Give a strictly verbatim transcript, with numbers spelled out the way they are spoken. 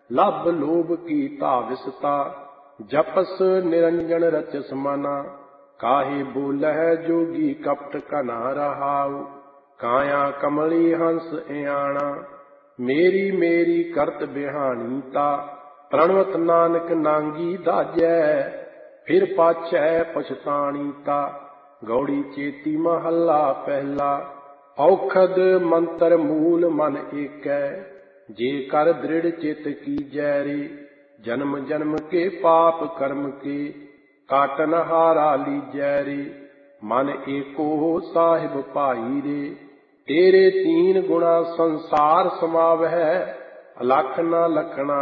लभ लोभ की ताविसता, जपस निरंजन रचस मना। काहे बोलह जोगी कपट कना रहाउ, काया कमली हंस इयाणा। मेरी मेरी करत बिहानीता, प्रणवत नानक नांगी दाजै। फिर पाछै पछताणीता, गौड़ी चेती महला पहला। औखद मंत्र मूल मन एकै, जे कर दृढ़ चित कीजै रे। जन्म जन्म के पाप कर्म के, काटन हारा लीजै रे। मन एको साहिब पाई रे, तेरे तीन गुणा संसार समावै। अलख न लखना